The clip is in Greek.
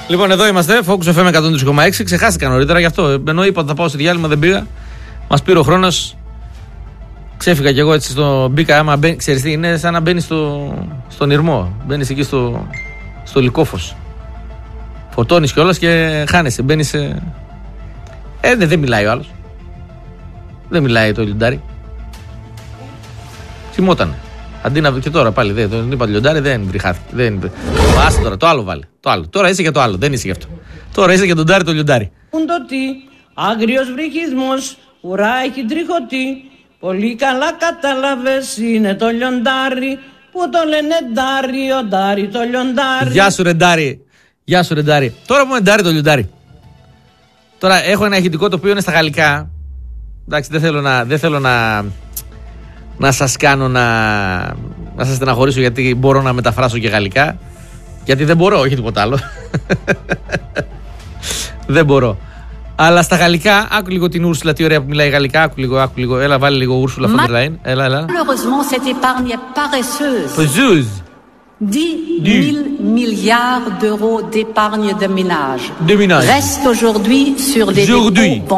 Λοιπόν, εδώ είμαστε. Focus FM 103,6. Ξεχάστηκα νωρίτερα γι' αυτό. Ενώ είπα ότι θα πάω σε διάλειμμα, δεν πήγα. Μας πήρε ο χρόνος. Ξέφυγα κι εγώ έτσι μπήκα. Άμα ξέρεις τι, είναι σαν να μπαίνεις στον Ιρμό. Μπαίνεις εκεί στο Λυκόφος. Φορτώνεις κιόλας και χάνεσαι. Μπαίνεις. Δεν μιλάει ο άλλος. Δεν μιλάει το λιοντάρι. Θυμότανε. Αντί να. Και τώρα πάλι δεν είπα λιοντάρι, δεν βρυχάθηκε. Άσε τώρα, το άλλο βάλε. Το άλλο. Τώρα είσαι για το άλλο, δεν είσαι γι' αυτό. Τώρα είσαι για τον τάρι το λιοντάρι. Άγριος βρυχισμός, ουρά έχει τριχωτή. Πολύ καλά κατάλαβες, είναι το λιοντάρι. Που το λένε ντάρι, το λιοντάρι. Γεια σου, ρεντάρι. Γεια σου, ρεντάρι. Τώρα που είναι το λιοντάρι. Τώρα έχω ένα ηχητικό το οποίο είναι στα γαλλικά. Εντάξει, δεν θέλω να σας κάνω να σας στεναχωρήσω, γιατί μπορώ να μεταφράσω και γαλλικά. Γιατί δεν μπορώ, όχι τίποτα άλλο. Δεν μπορώ. Αλλά στα γαλλικά, άκου λίγο την Ούρσουλα, τι ωραία που μιλάει γαλλικά. Άκου λίγο. Έλα, βάλει λίγο Ούρσουλα von der Leyen. Έλα. Malheureusement, cette épargne paresseuse. 10 000 milliards d'euros d'épargne de ménage reste aujourd'hui sur les dépôts